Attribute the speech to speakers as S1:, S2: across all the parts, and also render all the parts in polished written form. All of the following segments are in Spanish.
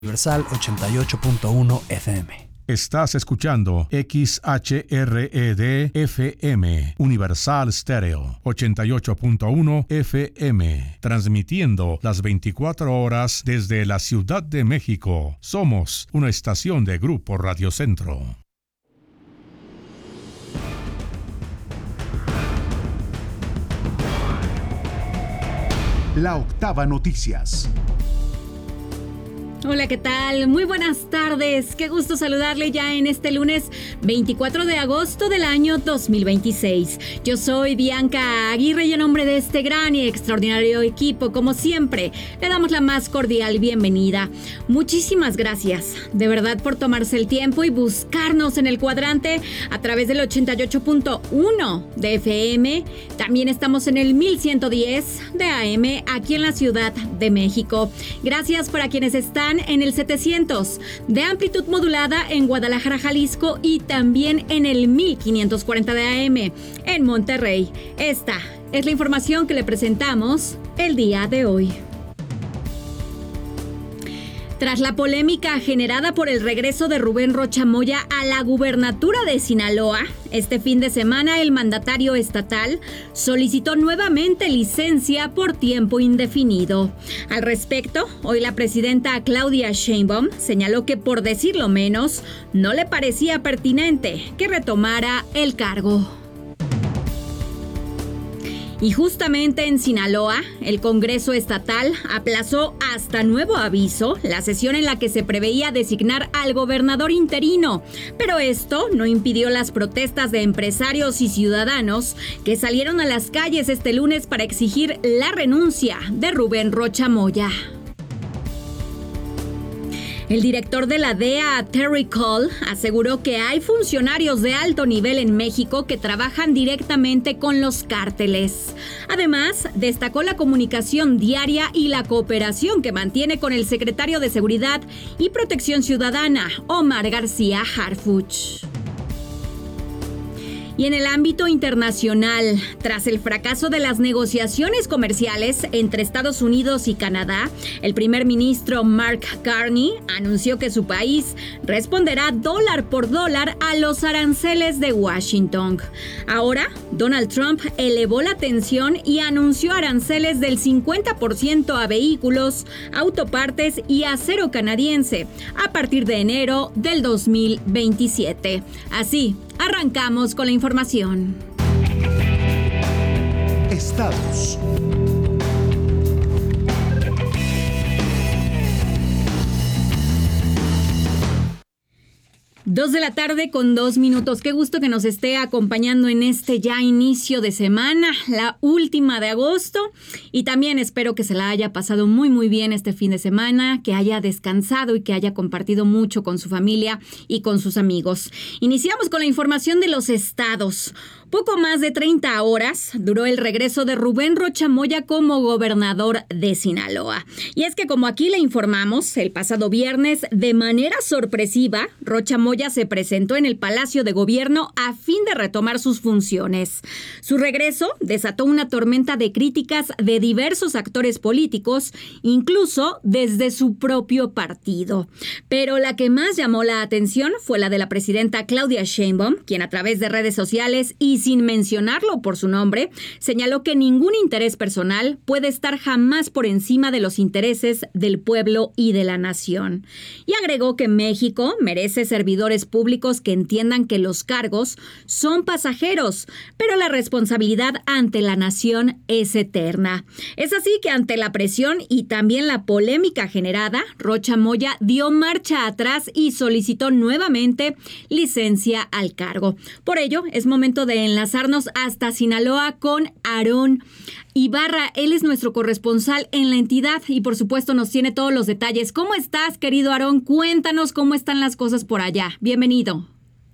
S1: Universal 88.1 FM.
S2: Estás escuchando XHRED FM, Universal Stereo 88.1 FM, transmitiendo las 24 horas desde la Ciudad de México. Somos una estación de Grupo Radio Centro.
S3: La Octava Noticias.
S4: Hola, ¿qué tal? Muy buenas tardes. Qué gusto saludarle ya en este lunes 24 de agosto del año 2026. Yo soy Bianca Aguirre y en nombre de este gran y extraordinario equipo, como siempre, le damos la más cordial bienvenida. Muchísimas gracias, de verdad, por tomarse el tiempo y buscarnos en el cuadrante a través del 88.1 de FM. También estamos en el 1110 de AM aquí en la Ciudad de México. Gracias para quienes están en el 700 de amplitud modulada en Guadalajara, Jalisco, y también en el 1540 de AM en Monterrey. Esta es la información que le presentamos el día de hoy. Tras la polémica generada por el regreso de Rubén Rocha Moya a la gubernatura de Sinaloa, este fin de semana el mandatario estatal solicitó nuevamente licencia por tiempo indefinido. Al respecto, hoy la presidenta Claudia Sheinbaum señaló que, por decirlo menos, no le parecía pertinente que retomara el cargo. Y justamente en Sinaloa, el Congreso Estatal aplazó hasta nuevo aviso la sesión en la que se preveía designar al gobernador interino. Pero esto no impidió las protestas de empresarios y ciudadanos que salieron a las calles este lunes para exigir la renuncia de Rubén Rocha Moya. El director de la DEA, Terry Cole, aseguró que hay funcionarios de alto nivel en México que trabajan directamente con los cárteles. Además, destacó la comunicación diaria y la cooperación que mantiene con el secretario de Seguridad y Protección Ciudadana, Omar García Harfuch. Y en el ámbito internacional, tras el fracaso de las negociaciones comerciales entre Estados Unidos y Canadá, el primer ministro Mark Carney anunció que su país responderá dólar por dólar a los aranceles de Washington. Ahora, Donald Trump elevó la tensión y anunció aranceles del 50% a vehículos, autopartes y acero canadiense a partir de enero del 2027. Así, arrancamos con la información.
S3: Estados.
S4: 2 de la tarde con 2 minutos. Qué gusto que nos esté acompañando en este ya inicio de semana, la última de agosto. Y también espero que se la haya pasado muy, muy bien este fin de semana, que haya descansado y que haya compartido mucho con su familia y con sus amigos. Iniciamos con la información de los estados. Poco más de 30 horas duró el regreso de Rubén Rocha Moya como gobernador de Sinaloa. Y es que, como aquí le informamos, el pasado viernes, de manera sorpresiva, Rocha Moya se presentó en el Palacio de Gobierno a fin de retomar sus funciones. Su regreso desató una tormenta de críticas de diversos actores políticos, incluso desde su propio partido. Pero la que más llamó la atención fue la de la presidenta Claudia Sheinbaum, quien a través de redes sociales y sin mencionarlo por su nombre, señaló que ningún interés personal puede estar jamás por encima de los intereses del pueblo y de la nación. Y agregó que México merece servidores públicos que entiendan que los cargos son pasajeros, pero la responsabilidad ante la nación es eterna. Es así que, ante la presión y también la polémica generada, Rocha Moya dio marcha atrás y solicitó nuevamente licencia al cargo. Por ello, es momento de enlazarnos hasta Sinaloa con Aarón Ibarra. Él es nuestro corresponsal en la entidad y, por supuesto, nos tiene todos los detalles. ¿Cómo estás, querido Aarón? Cuéntanos cómo están las cosas por allá. Bienvenido.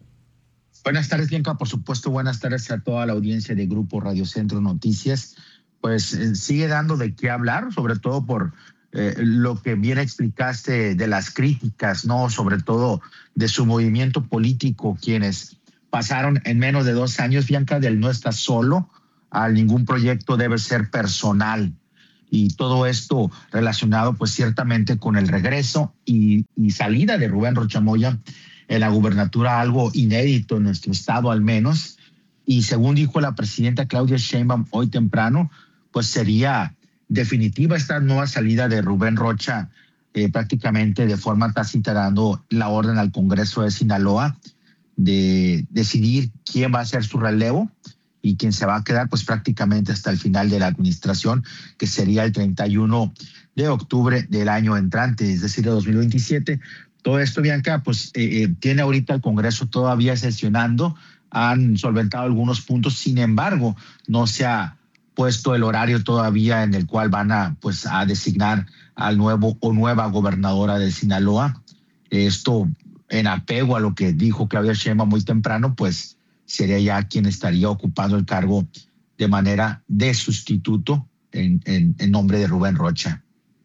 S5: Buenas tardes, Bianca. Por supuesto, buenas tardes a toda la audiencia de Grupo Radio Centro Noticias. Pues sigue dando de qué hablar, sobre todo por lo que bien explicaste de las críticas, ¿no? Sobre todo de su movimiento político, quienes pasaron en menos de 2 años, Bianca, del no estar solo a ningún proyecto debe ser personal. y todo esto relacionado pues ciertamente con el regreso y salida de Rubén Rocha Moya en la gubernatura, algo inédito en nuestro estado al menos. Y según dijo la presidenta Claudia Sheinbaum hoy temprano, pues sería definitiva esta nueva salida de Rubén Rocha, prácticamente de forma tácita dando la orden al Congreso de Sinaloa de decidir quién va a ser su relevo y quién se va a quedar pues prácticamente hasta el final de la administración, que sería el 31 de octubre del año entrante, es decir, de 2027. Todo esto, Bianca, pues tiene ahorita el Congreso todavía sesionando, han solventado algunos puntos, sin embargo, no se ha puesto el horario todavía en el cual van a designar al nuevo o nueva gobernadora de Sinaloa. Esto en apego a lo que dijo Claudia Sheinbaum muy temprano, pues sería ya quien estaría ocupando el cargo de manera de sustituto en nombre de Rubén Rocha.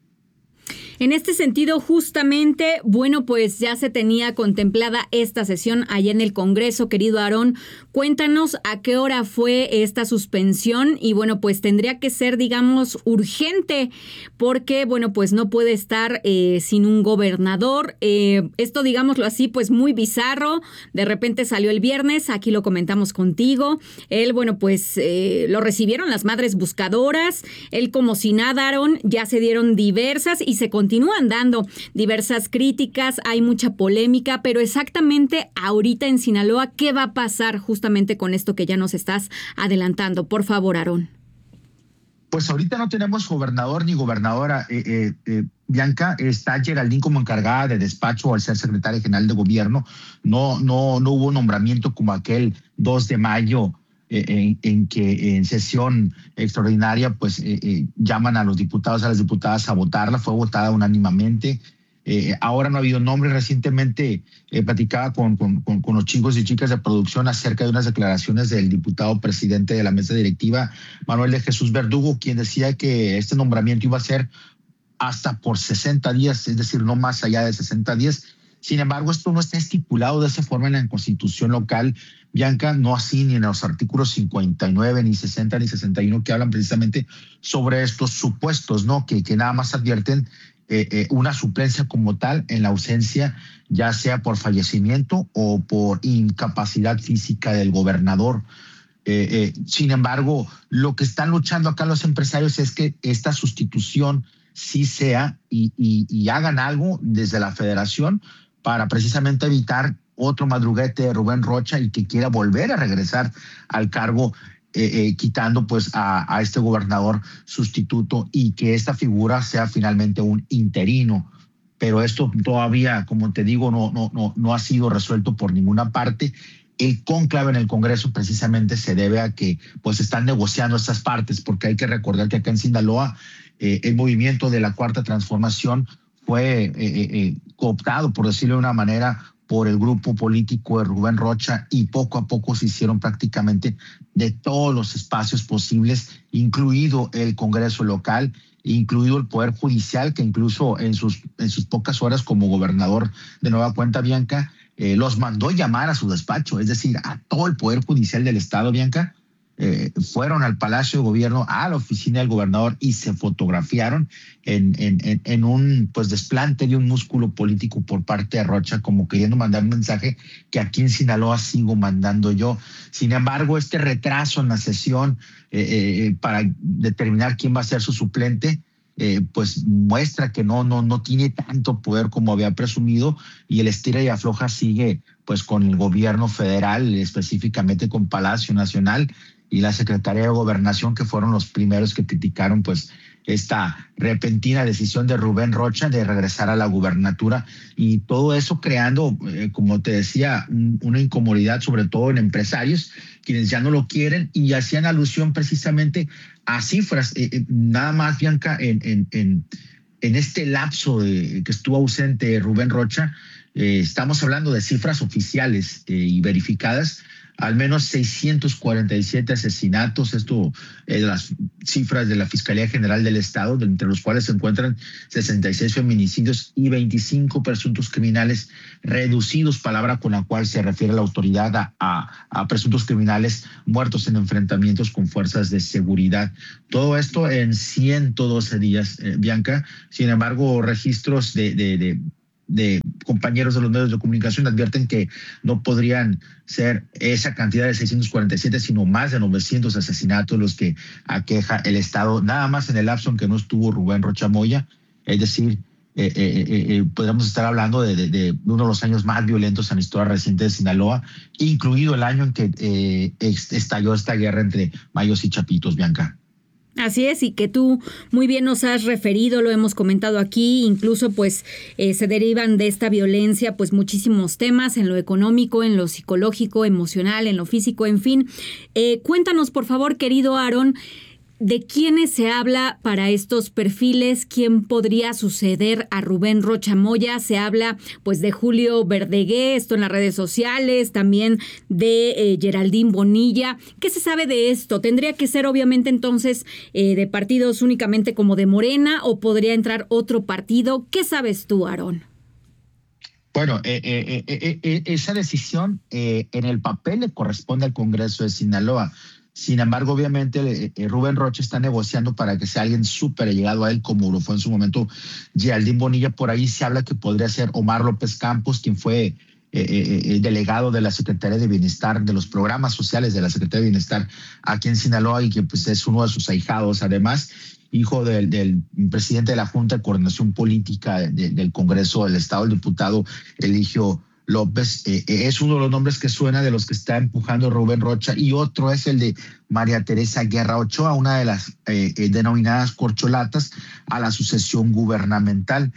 S4: En este sentido, justamente, bueno, pues ya se tenía contemplada esta sesión allá en el Congreso, querido Aarón. Cuéntanos a qué hora fue esta suspensión y bueno, pues tendría que ser, digamos, urgente porque, bueno, pues no puede estar sin un gobernador. Esto, digámoslo así, pues muy bizarro. De repente salió el viernes, aquí lo comentamos contigo. Él, bueno, pues lo recibieron las madres buscadoras. Él como si nada, Aarón, ya se dieron diversas y se continúan dando diversas críticas, hay mucha polémica, pero exactamente ahorita en Sinaloa, ¿qué va a pasar justamente con esto que ya nos estás adelantando? Por favor, Aarón.
S5: Pues ahorita no tenemos gobernador ni gobernadora. Bianca, está Geraldine como encargada de despacho al ser secretaria general de gobierno. No hubo nombramiento como aquel 2 de mayo en que en sesión extraordinaria pues llaman a los diputados, a las diputadas a votarla. Fue votada unánimemente. Ahora no ha habido nombre. Recientemente platicaba con los chicos y chicas de producción acerca de unas declaraciones del diputado presidente de la mesa directiva, Manuel de Jesús Verdugo, quien decía que este nombramiento iba a ser hasta por 60 días, es decir, no más allá de 60 días. Sin embargo, esto no está estipulado de esa forma en la Constitución local, Bianca, no así ni en los artículos 59, ni 60, ni 61, que hablan precisamente sobre estos supuestos, ¿no? Que nada más advierten una suplencia como tal en la ausencia, ya sea por fallecimiento o por incapacidad física del gobernador. Sin embargo, lo que están luchando acá los empresarios es que esta sustitución sí sea y hagan algo desde la federación para precisamente evitar otro madruguete de Rubén Rocha y que quiera volver a regresar al cargo, quitando pues a este gobernador sustituto y que esta figura sea finalmente un interino. Pero esto todavía, como te digo, no ha sido resuelto por ninguna parte. El cónclave en el Congreso precisamente se debe a que pues están negociando estas partes, porque hay que recordar que acá en Sinaloa el movimiento de la Cuarta Transformación fue cooptado, por decirlo de una manera, por el grupo político de Rubén Rocha y poco a poco se hicieron prácticamente de todos los espacios posibles, incluido el Congreso local, incluido el Poder Judicial, que incluso en sus pocas horas como gobernador de nueva cuenta, Bianca, los mandó llamar a su despacho, es decir, a todo el Poder Judicial del Estado, Bianca. Fueron al Palacio de Gobierno, a la oficina del gobernador y se fotografiaron en un pues desplante de un músculo político por parte de Rocha, como queriendo mandar un mensaje que aquí en Sinaloa sigo mandando yo. Sin embargo, este retraso en la sesión para determinar quién va a ser su suplente, pues muestra que no tiene tanto poder como había presumido y el estira y afloja sigue pues con el gobierno federal, específicamente con Palacio Nacional y la Secretaría de Gobernación, que fueron los primeros que criticaron pues esta repentina decisión de Rubén Rocha de regresar a la gubernatura, y todo eso creando, como te decía, una incomodidad sobre todo en empresarios, quienes ya no lo quieren y hacían alusión precisamente a cifras. Nada más, Bianca, en este lapso que estuvo ausente Rubén Rocha, estamos hablando de cifras oficiales y verificadas. al menos 647 asesinatos. Esto las cifras de la Fiscalía General del Estado, entre los cuales se encuentran 66 feminicidios y 25 presuntos criminales reducidos, palabra con la cual se refiere la autoridad a presuntos criminales muertos en enfrentamientos con fuerzas de seguridad. Todo esto en 112 días, Bianca. Sin embargo, registros de compañeros de los medios de comunicación advierten que no podrían ser esa cantidad de 647, sino más de 900 asesinatos los que aqueja el Estado, nada más en el lapso en que no estuvo Rubén Rocha Moya. Es decir, podríamos estar hablando de uno de los años más violentos en la historia reciente de Sinaloa, incluido el año en que estalló esta guerra entre mayos y chapitos, Bianca.
S4: Así es, y que tú muy bien nos has referido, lo hemos comentado aquí, incluso pues se derivan de esta violencia pues muchísimos temas en lo económico, en lo psicológico, emocional, en lo físico, en fin. Cuéntanos por favor, querido Aarón, ¿de quiénes se habla para estos perfiles? ¿Quién podría suceder a Rubén Rocha Moya? Se habla pues de Julio Verdegué, esto en las redes sociales, también de Geraldine Bonilla. ¿Qué se sabe de esto? ¿Tendría que ser obviamente entonces de partidos únicamente como de Morena o podría entrar otro partido? ¿Qué sabes tú, Aarón?
S5: Bueno, esa decisión en el papel le corresponde al Congreso de Sinaloa. Sin embargo, obviamente, Rubén Rocha está negociando para que sea alguien súper allegado a él, como lo fue en su momento Geraldine Bonilla. Por ahí se habla que podría ser Omar López Campos, quien fue delegado de la Secretaría de Bienestar, de los programas sociales de la Secretaría de Bienestar aquí en Sinaloa, y que pues, es uno de sus ahijados, además, hijo del presidente de la Junta de Coordinación Política del Congreso del Estado, el diputado Eligio López. Es uno de los nombres que suena de los que está empujando Rubén Rocha, y otro es el de María Teresa Guerra Ochoa, una de las denominadas corcholatas a la sucesión gubernamental.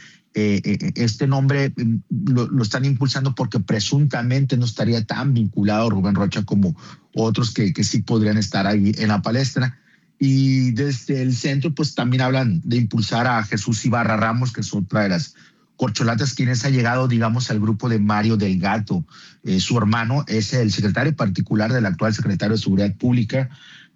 S5: Este nombre lo están impulsando porque presuntamente no estaría tan vinculado a Rubén Rocha como otros que sí podrían estar ahí en la palestra. Y desde el centro pues también hablan de impulsar a Jesús Ibarra Ramos, que es otra de las corcholatas, quienes ha llegado, digamos, al grupo de Mario Delgado. Su hermano es el secretario particular del actual secretario de Seguridad Pública.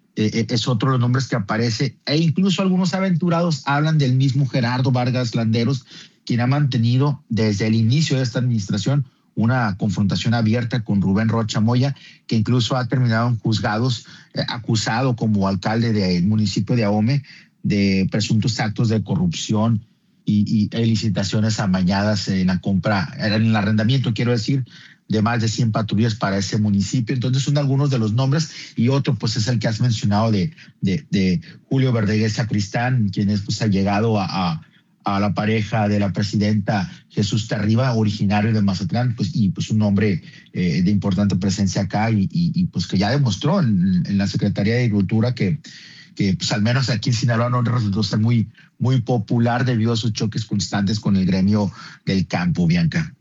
S5: Es otro de los nombres que aparece, e incluso algunos aventurados hablan del mismo Gerardo Vargas Landeros, quien ha mantenido desde el inicio de esta administración una confrontación abierta con Rubén Rocha Moya, que incluso ha terminado en juzgados, acusado como alcalde del municipio de Ahome de presuntos actos de corrupción y licitaciones amañadas en la compra, en el arrendamiento, quiero decir, de más de 100 patrullas para ese municipio. Entonces son algunos de los nombres, y otro pues es el que has mencionado de Julio Verdegué Sacristán, quien es pues ha llegado a la pareja de la presidenta Jesús Tarriba, originario de Mazatlán, pues, y pues un hombre de importante presencia acá, y pues que ya demostró en la Secretaría de Agricultura que pues al menos aquí en Sinaloa no resultó ser muy popular debido a sus choques constantes con el gremio del campo, Bianca.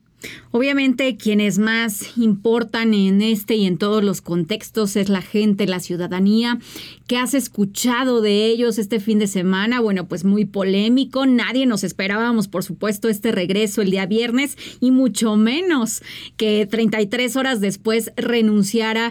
S4: Obviamente quienes más importan en este y en todos los contextos es la gente, la ciudadanía. ¿Qué has escuchado de ellos este fin de semana? Bueno, pues muy polémico. Nadie nos esperábamos, por supuesto, este regreso el día viernes, y mucho menos que 33 horas después renunciara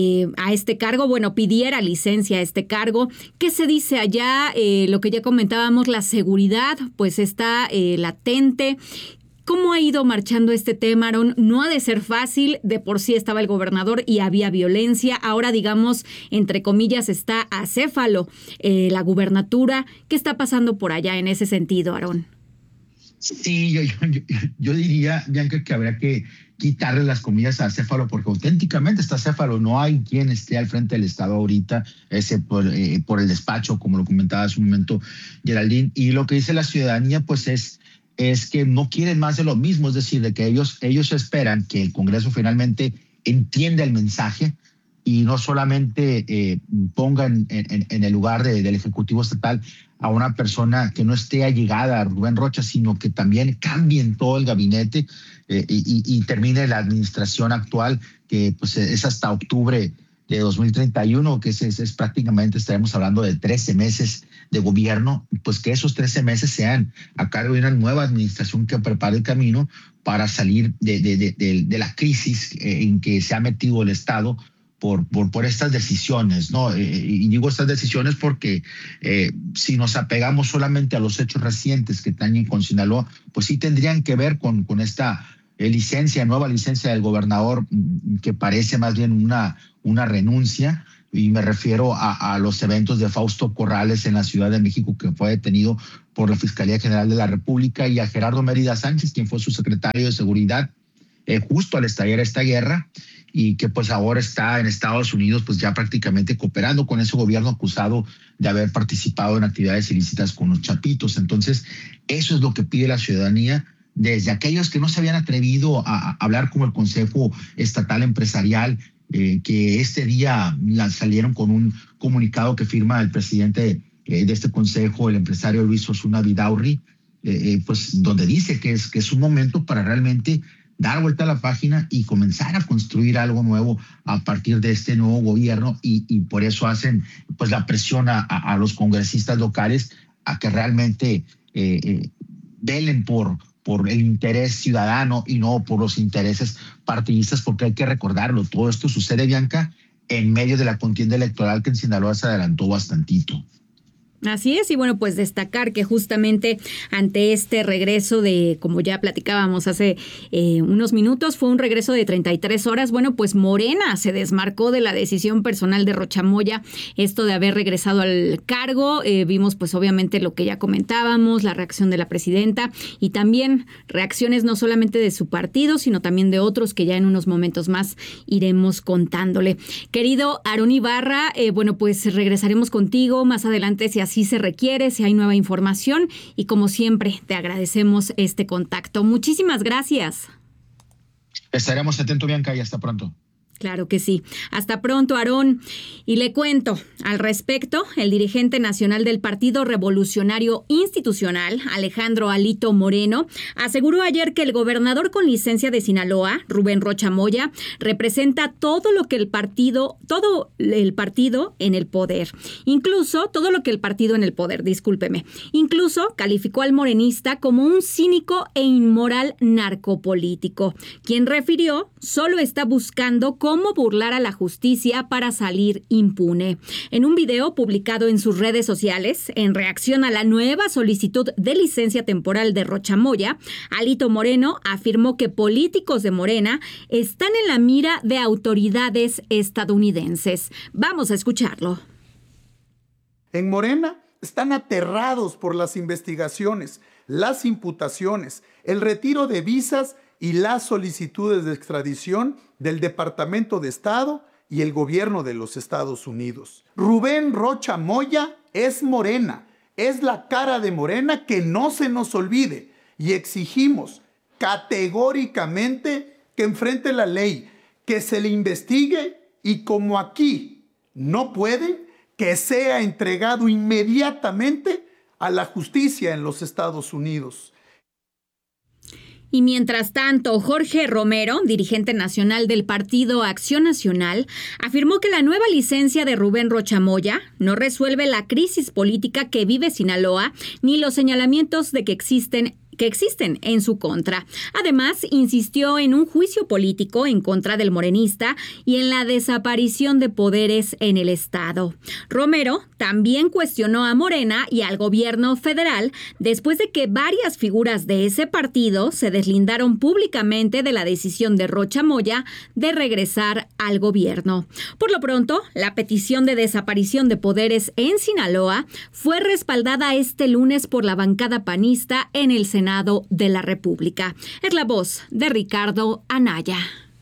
S4: a este cargo. Bueno, pidiera licencia a este cargo. ¿Qué se dice allá? Lo que ya comentábamos, la seguridad pues está latente. ¿Cómo ha ido marchando este tema, Aarón? No ha de ser fácil, de por sí estaba el gobernador y había violencia. Ahora, digamos, entre comillas, está acéfalo la gubernatura. ¿Qué está pasando por allá en ese sentido, Aarón?
S5: Sí, yo diría, Bianca, que habría que quitarle las comillas a acéfalo, porque auténticamente está acéfalo. No hay quien esté al frente del Estado ahorita, ese por el despacho, como lo comentaba hace un momento Geraldine. Y lo que dice la ciudadanía, pues es que no quieren más de lo mismo, es decir, de que ellos esperan que el Congreso finalmente entienda el mensaje y no solamente pongan en el lugar del Ejecutivo Estatal a una persona que no esté allegada a Rubén Rocha, sino que también cambien todo el gabinete y termine la administración actual, que pues es hasta octubre de 2031, que es prácticamente, estaremos hablando de 13 meses de gobierno, pues que esos 13 meses sean a cargo de una nueva administración que prepare el camino para salir de la crisis en que se ha metido el Estado por estas decisiones, ¿no? Y digo estas decisiones porque si nos apegamos solamente a los hechos recientes que tañen con Sinaloa, pues sí tendrían que ver con esta nueva licencia del gobernador, que parece más bien una renuncia. Y me refiero a los eventos de Fausto Corrales en la Ciudad de México, que fue detenido por la Fiscalía General de la República, y a Gerardo Mérida Sánchez, quien fue su secretario de Seguridad justo al estallar esta guerra, y que pues ahora está en Estados Unidos pues ya prácticamente cooperando con ese gobierno acusado de haber participado en actividades ilícitas con los chapitos. Entonces, eso es lo que pide la ciudadanía, desde aquellos que no se habían atrevido a hablar como el Consejo Estatal Empresarial, que este día salieron con un comunicado que firma el presidente de este consejo, el empresario Luis Osuna Vidaurri, pues donde dice que es un momento para realmente dar vuelta a la página y comenzar a construir algo nuevo a partir de este nuevo gobierno, y por eso hacen pues la presión a los congresistas locales a que realmente velen por el interés ciudadano y no por los intereses partidistas, porque hay que recordarlo, todo esto sucede, Bianca, en medio de la contienda electoral que en Sinaloa se adelantó bastantito.
S4: Así es, y bueno, pues destacar que justamente ante este regreso de, como ya platicábamos hace unos minutos, fue un regreso de 33 horas. Bueno, pues Morena se desmarcó de la decisión personal de Rocha Moya, esto de haber regresado al cargo. Vimos pues obviamente lo que ya comentábamos, la reacción de la presidenta, y también reacciones no solamente de su partido, sino también de otros que ya en unos momentos más iremos contándole. Querido Aarón Ibarra, bueno, pues regresaremos contigo más adelante si así se requiere, si hay nueva información, y como siempre te agradecemos este contacto. Muchísimas gracias.
S5: Estaremos atentos, Bianca, y hasta pronto.
S4: Claro que sí. Hasta pronto, Aarón. Y le cuento, al respecto, el dirigente nacional del Partido Revolucionario Institucional, Alejandro Alito Moreno, aseguró ayer que el gobernador con licencia de Sinaloa, Rubén Rocha Moya, representa todo el partido en el poder. Incluso calificó al morenista como un cínico e inmoral narcopolítico, quien refirió solo está buscando cómo burlar a la justicia para salir impune. En un video publicado en sus redes sociales, en reacción a la nueva solicitud de licencia temporal de Rocha Moya, Alito Moreno afirmó que políticos de Morena están en la mira de autoridades estadounidenses. Vamos a escucharlo.
S6: En Morena están aterrados por las investigaciones, las imputaciones, el retiro de visas y las solicitudes de extradición del Departamento de Estado y el gobierno de los Estados Unidos. Rubén Rocha Moya es Morena, es la cara de Morena, que no se nos olvide, y exigimos categóricamente que enfrente la ley, que se le investigue, y como aquí no pueden, que sea entregado inmediatamente a la justicia en los Estados Unidos.
S4: Y mientras tanto, Jorge Romero, dirigente nacional del Partido Acción Nacional, afirmó que la nueva licencia de Rubén Rocha Moya no resuelve la crisis política que vive Sinaloa ni los señalamientos de que existen en su contra. Además, insistió en un juicio político en contra del morenista y en la desaparición de poderes en el Estado. Romero también cuestionó a Morena y al gobierno federal después de que varias figuras de ese partido se deslindaron públicamente de la decisión de Rocha Moya de regresar al gobierno. Por lo pronto, la petición de desaparición de poderes en Sinaloa fue respaldada este lunes por la bancada panista en el Senado de la República. Es la voz de Ricardo Anaya.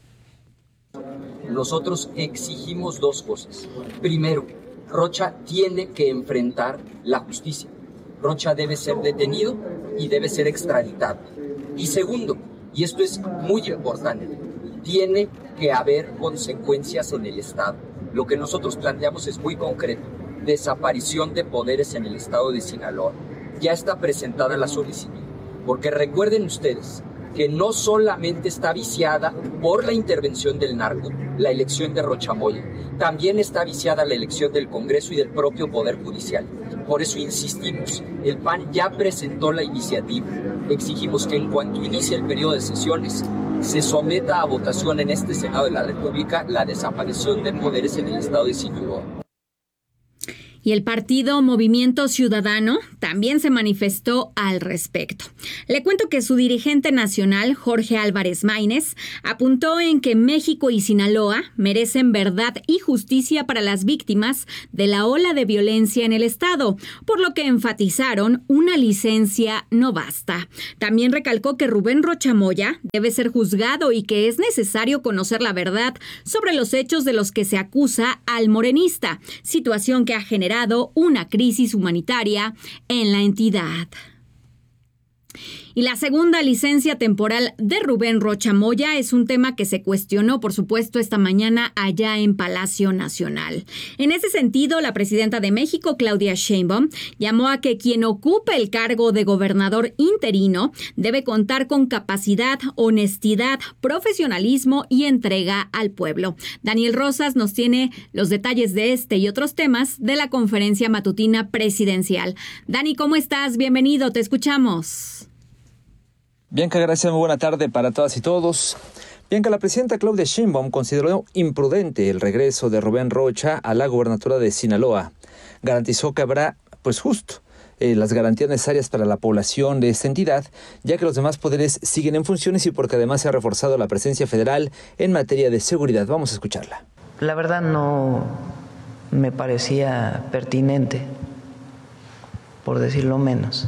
S7: Nosotros exigimos dos cosas. Primero, Rocha tiene que enfrentar la justicia. Rocha debe ser detenido y debe ser extraditado. Y segundo, y esto es muy importante, tiene que haber consecuencias en el Estado. Lo que nosotros planteamos es muy concreto: desaparición de poderes en el Estado de Sinaloa. Ya está presentada la solicitud. Porque recuerden ustedes que no solamente está viciada por la intervención del narco, la elección de Rocha Moya, también está viciada la elección del Congreso y del propio Poder Judicial. Por eso insistimos, el PAN ya presentó la iniciativa. Exigimos que en cuanto inicie el periodo de sesiones, se someta a votación en este Senado de la República la desaparición de poderes en el estado de Sinaloa.
S4: Y el partido Movimiento Ciudadano también se manifestó al respecto. Le cuento que su dirigente nacional, Jorge Álvarez Maínez, apuntó en que México y Sinaloa merecen verdad y justicia para las víctimas de la ola de violencia en el estado, por lo que enfatizaron una licencia no basta. También recalcó que Rubén Rocha Moya debe ser juzgado y que es necesario conocer la verdad sobre los hechos de los que se acusa al morenista, situación que ha generado una crisis humanitaria en la entidad. Y la segunda licencia temporal de Rubén Rocha Moya es un tema que se cuestionó, por supuesto, esta mañana allá en Palacio Nacional. En ese sentido, la presidenta de México, Claudia Sheinbaum, llamó a que quien ocupe el cargo de gobernador interino debe contar con capacidad, honestidad, profesionalismo y entrega al pueblo. Daniel Rosas nos tiene los detalles de este y otros temas de la conferencia matutina presidencial. Dani, ¿cómo estás? Bienvenido, te escuchamos.
S8: Bianca, gracias, muy buena tarde para todas y todos. Bianca, la presidenta Claudia Sheinbaum consideró imprudente el regreso de Rubén Rocha a la gobernatura de Sinaloa. Garantizó que habrá, las garantías necesarias para la población de esta entidad, ya que los demás poderes siguen en funciones y porque además se ha reforzado la presencia federal en materia de seguridad. Vamos a escucharla.
S9: La verdad no me parecía pertinente, por decirlo menos.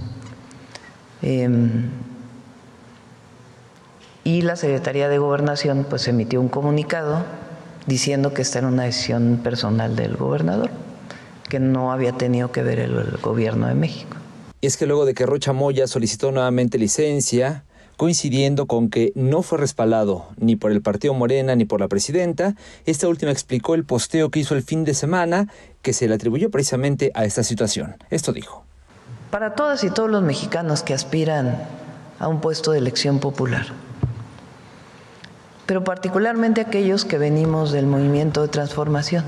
S9: Y la Secretaría de Gobernación pues emitió un comunicado diciendo que esta era una decisión personal del gobernador, que no había tenido que ver el gobierno de México.
S8: Y es que luego de que Rocha Moya solicitó nuevamente licencia, coincidiendo con que no fue respaldado ni por el partido Morena ni por la presidenta, esta última explicó el posteo que hizo el fin de semana que se le atribuyó precisamente a esta situación. Esto dijo.
S9: Para todas y todos los mexicanos que aspiran a un puesto de elección popular, pero particularmente aquellos que venimos del movimiento de transformación,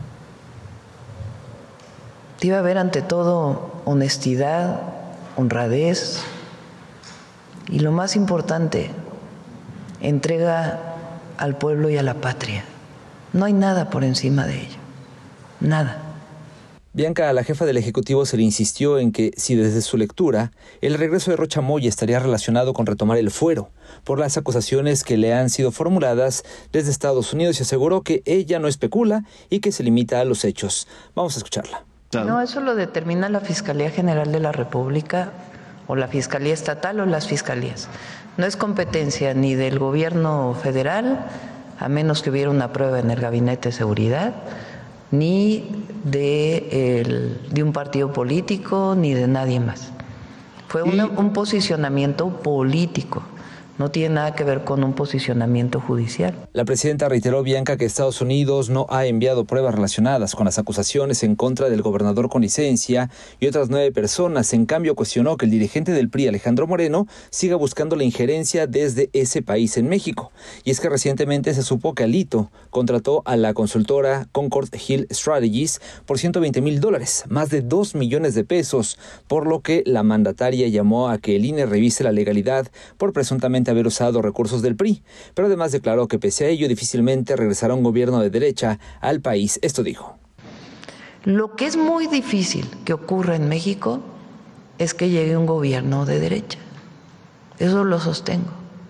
S9: debe haber ante todo honestidad, honradez y lo más importante, entrega al pueblo y a la patria. No hay nada por encima de ello, nada.
S8: Bianca, a la jefa del Ejecutivo se le insistió en que si desde su lectura el regreso de Rocha Moya estaría relacionado con retomar el fuero por las acusaciones que le han sido formuladas desde Estados Unidos y aseguró que ella no especula y que se limita a los hechos. Vamos a escucharla.
S9: No, eso lo determina la Fiscalía General de la República o la Fiscalía Estatal o las Fiscalías. No es competencia ni del gobierno federal, a menos que hubiera una prueba en el Gabinete de Seguridad, ni de un partido político, ni de nadie más. Fue un posicionamiento político. No tiene nada que ver con un posicionamiento judicial.
S8: La presidenta reiteró, Bianca, que Estados Unidos no ha enviado pruebas relacionadas con las acusaciones en contra del gobernador con licencia y otras 9 personas. En cambio, cuestionó que el dirigente del PRI, Alejandro Moreno, siga buscando la injerencia desde ese país en México. Y es que recientemente se supo que Alito contrató a la consultora Concord Hill Strategies por $120,000, más de 2 millones de pesos, por lo que la mandataria llamó a que el INE revise la legalidad por presuntamente haber usado recursos del PRI, pero además declaró que pese a ello difícilmente regresará un gobierno de derecha al país. Esto dijo.
S9: Lo que es muy difícil que ocurra en México es que llegue un gobierno de derecha. Eso lo sostengo.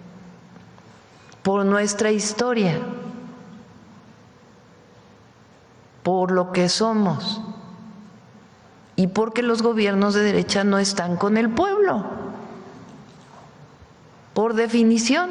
S9: Por nuestra historia, por lo que somos y porque los gobiernos de derecha no están con el pueblo. Por definición,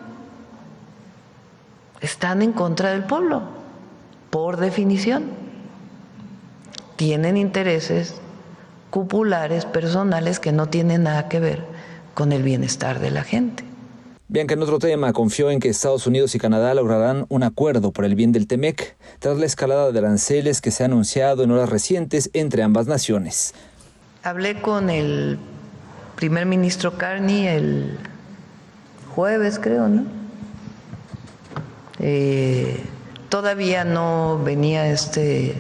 S9: están en contra del pueblo, por definición. Tienen intereses cupulares, personales, que no tienen nada que ver con el bienestar de la gente.
S8: Bianca, en otro tema, confió en que Estados Unidos y Canadá lograrán un acuerdo por el bien del TEMEC, tras la escalada de aranceles que se ha anunciado en horas recientes entre ambas naciones.
S9: Hablé con el primer ministro Carney el jueves, creo, ¿no? Todavía no venía este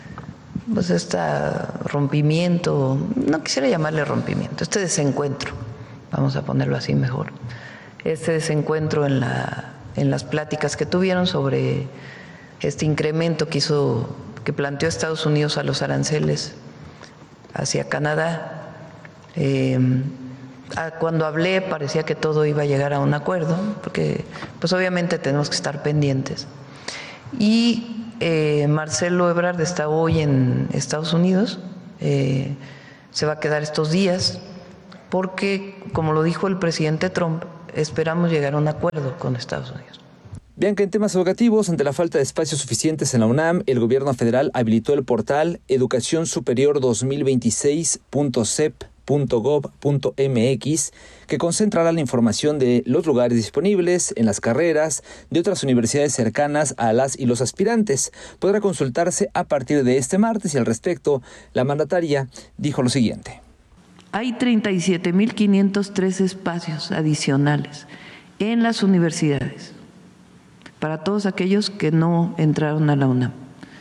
S9: rompimiento, no quisiera llamarle rompimiento, este desencuentro, vamos a ponerlo así mejor, este desencuentro en las pláticas que tuvieron sobre este incremento que planteó Estados Unidos a los aranceles hacia Canadá. Cuando hablé parecía que todo iba a llegar a un acuerdo, porque pues obviamente tenemos que estar pendientes. Y Marcelo Ebrard está hoy en Estados Unidos, se va a quedar estos días, porque como lo dijo el presidente Trump, esperamos llegar a un acuerdo con Estados Unidos.
S8: Bianca, en temas educativos, ante la falta de espacios suficientes en la UNAM, el gobierno federal habilitó el portal educacionsuperior2026.cep.gov.mx, que concentrará la información de los lugares disponibles en las carreras de otras universidades cercanas a las y los aspirantes. Podrá consultarse a partir de este martes y al respecto, la mandataria dijo lo siguiente.
S9: Hay 37.503 espacios adicionales en las universidades para todos aquellos que no entraron a la UNAM.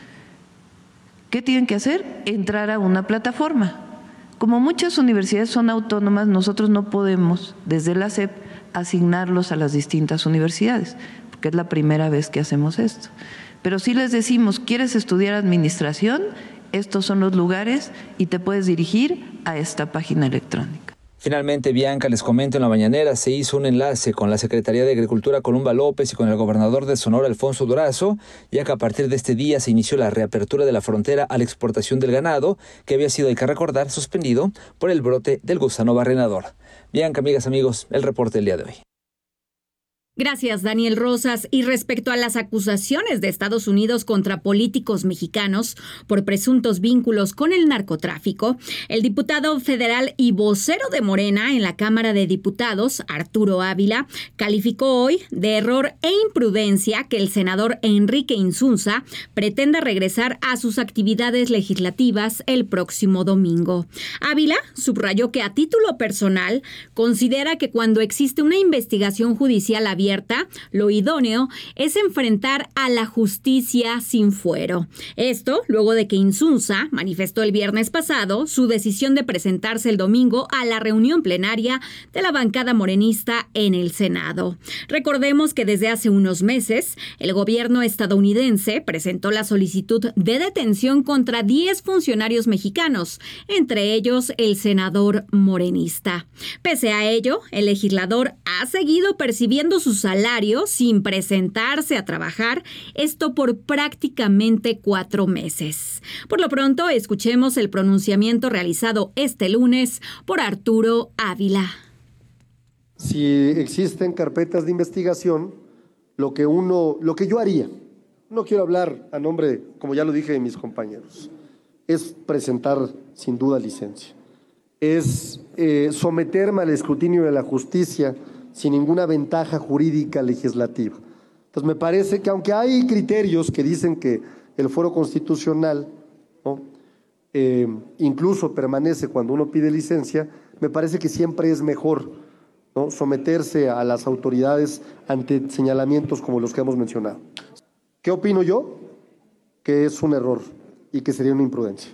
S9: ¿Qué tienen que hacer? Entrar a una plataforma. Como muchas universidades son autónomas, nosotros no podemos, desde la SEP, asignarlos a las distintas universidades, porque es la primera vez que hacemos esto. Pero sí les decimos, ¿quieres estudiar administración? Estos son los lugares y te puedes dirigir a esta página electrónica.
S8: Finalmente, Bianca, les comento, en la mañanera se hizo un enlace con la Secretaría de Agricultura Columba López y con el gobernador de Sonora, Alfonso Durazo, ya que a partir de este día se inició la reapertura de la frontera a la exportación del ganado, que había sido, hay que recordar, suspendido por el brote del gusano barrenador. Bianca, amigas, amigos, el reporte del día de hoy.
S4: Gracias, Daniel Rosas. Y respecto a las acusaciones de Estados Unidos contra políticos mexicanos por presuntos vínculos con el narcotráfico, el diputado federal y vocero de Morena en la Cámara de Diputados, Arturo Ávila, calificó hoy de error e imprudencia que el senador Enrique Insunza pretenda regresar a sus actividades legislativas el próximo domingo. Ávila subrayó que a título personal considera que cuando existe una investigación judicial abierta, lo idóneo es enfrentar a la justicia sin fuero. Esto luego de que Insunza manifestó el viernes pasado su decisión de presentarse el domingo a la reunión plenaria de la bancada morenista en el Senado. Recordemos que desde hace unos meses el gobierno estadounidense presentó la solicitud de detención contra 10 funcionarios mexicanos, entre ellos el senador morenista. Pese a ello, el legislador ha seguido percibiendo su salario sin presentarse a trabajar, esto por prácticamente 4 meses. Por lo pronto, escuchemos el pronunciamiento realizado este lunes por Arturo Ávila.
S10: Si existen carpetas de investigación, lo que yo haría, no quiero hablar a nombre, como ya lo dije, de mis compañeros, es presentar sin duda licencia, es someterme al escrutinio de la justicia sin ninguna ventaja jurídica legislativa. Entonces me parece que aunque hay criterios que dicen que el fuero constitucional, ¿no?, incluso permanece cuando uno pide licencia, me parece que siempre es mejor, ¿no?, someterse a las autoridades ante señalamientos como los que hemos mencionado. ¿Qué opino yo? Que es un error y que sería una imprudencia.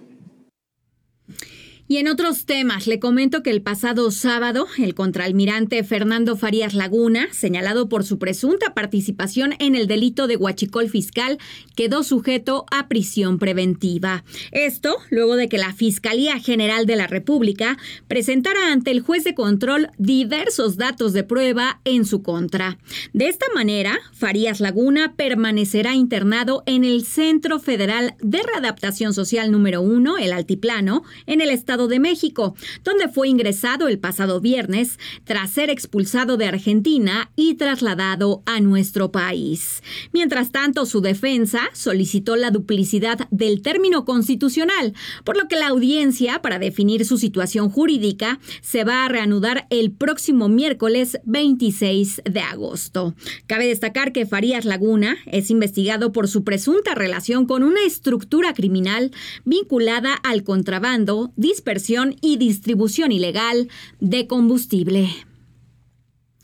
S4: Y en otros temas, le comento que el pasado sábado, el contraalmirante Fernando Farías Laguna, señalado por su presunta participación en el delito de huachicol fiscal, quedó sujeto a prisión preventiva. Esto luego de que la Fiscalía General de la República presentara ante el juez de control diversos datos de prueba en su contra. De esta manera, Farías Laguna permanecerá internado en el Centro Federal de Readaptación Social número 1, el Altiplano, en el Estado de México, donde fue ingresado el pasado viernes tras ser expulsado de Argentina y trasladado a nuestro país. Mientras tanto, su defensa solicitó la duplicidad del término constitucional, por lo que la audiencia para definir su situación jurídica se va a reanudar el próximo miércoles 26 de agosto. Cabe destacar que Farías Laguna es investigado por su presunta relación con una estructura criminal vinculada al contrabando, dispersión y distribución ilegal de combustible.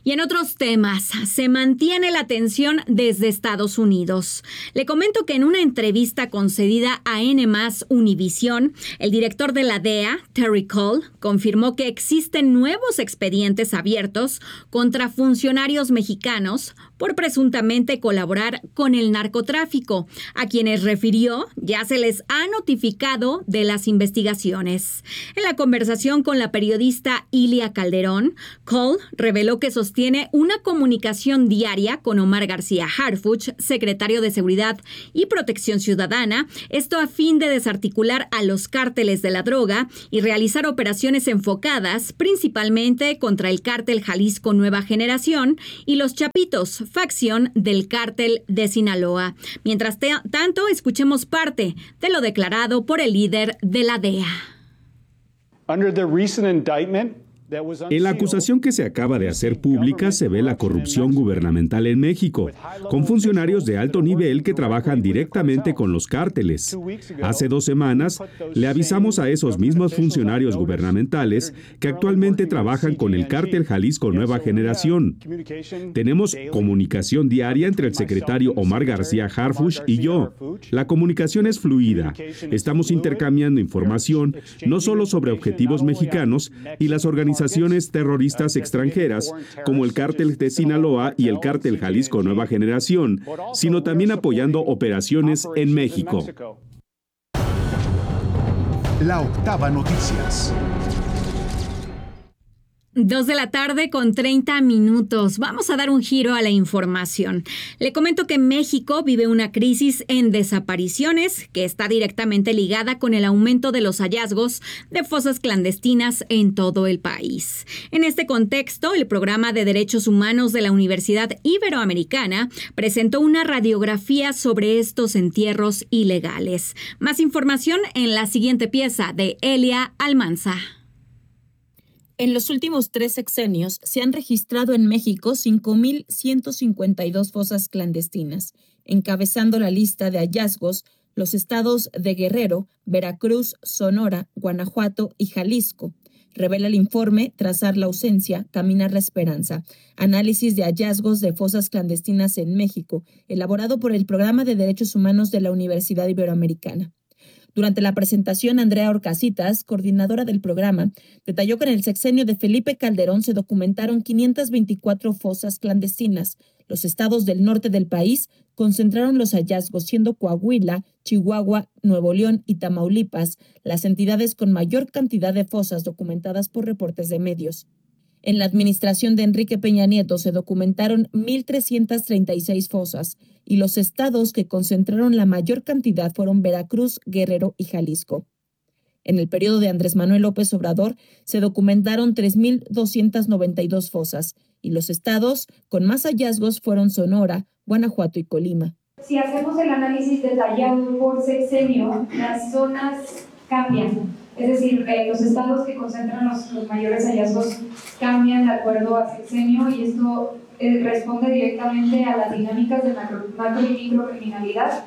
S4: Y en otros temas, se mantiene la tensión desde Estados Unidos. Le comento que en una entrevista concedida a N+ Univisión, el director de la DEA, Terry Cole, confirmó que existen nuevos expedientes abiertos contra funcionarios mexicanos por presuntamente colaborar con el narcotráfico, a quienes refirió ya se les ha notificado de las investigaciones. En la conversación con la periodista Ilia Calderón, Cole reveló que sostiene una comunicación diaria con Omar García Harfuch, secretario de Seguridad y Protección Ciudadana, esto a fin de desarticular a los cárteles de la droga y realizar operaciones enfocadas principalmente contra el cártel Jalisco Nueva Generación y los Chapitos, facción del cártel de Sinaloa. Mientras tanto, escuchemos parte de lo declarado por el líder de la DEA.
S11: En la acusación que se acaba de hacer pública se ve la corrupción gubernamental en México, con funcionarios de alto nivel que trabajan directamente con los cárteles. Hace 2 semanas le avisamos a esos mismos funcionarios gubernamentales que actualmente trabajan con el cártel Jalisco Nueva Generación. Tenemos comunicación diaria entre el secretario Omar García Harfuch y yo. La comunicación es fluida. Estamos intercambiando información no solo sobre objetivos mexicanos y las organizaciones terroristas extranjeras, como el cártel de Sinaloa y el cártel Jalisco Nueva Generación, sino también apoyando operaciones en México.
S3: La Octava Noticias.
S4: 2:30 p.m. Vamos a dar un giro a la información. Le comento que México vive una crisis en desapariciones que está directamente ligada con el aumento de los hallazgos de fosas clandestinas en todo el país. En este contexto, el Programa de Derechos Humanos de la Universidad Iberoamericana presentó una radiografía sobre estos entierros ilegales. Más información en la siguiente pieza de Elia Almanza.
S12: En los últimos 3 sexenios se han registrado en México 5,152 fosas clandestinas, encabezando la lista de hallazgos los estados de Guerrero, Veracruz, Sonora, Guanajuato y Jalisco. Revela el informe Trazar la ausencia, caminar la esperanza, análisis de hallazgos de fosas clandestinas en México, elaborado por el Programa de Derechos Humanos de la Universidad Iberoamericana. Durante la presentación, Andrea Orcasitas, coordinadora del programa, detalló que en el sexenio de Felipe Calderón se documentaron 524 fosas clandestinas. Los estados del norte del país concentraron los hallazgos, siendo Coahuila, Chihuahua, Nuevo León y Tamaulipas las entidades con mayor cantidad de fosas documentadas por reportes de medios. En la administración de Enrique Peña Nieto se documentaron 1,336 fosas y los estados que concentraron la mayor cantidad fueron Veracruz, Guerrero y Jalisco. En el periodo de Andrés Manuel López Obrador se documentaron 3,292 fosas y los estados con más hallazgos fueron Sonora, Guanajuato y Colima.
S13: Si hacemos el análisis detallado por sexenio, las zonas cambian. Es decir, los estados que concentran los mayores hallazgos cambian de acuerdo a sexenio y esto responde directamente a las dinámicas de macro y microcriminalidad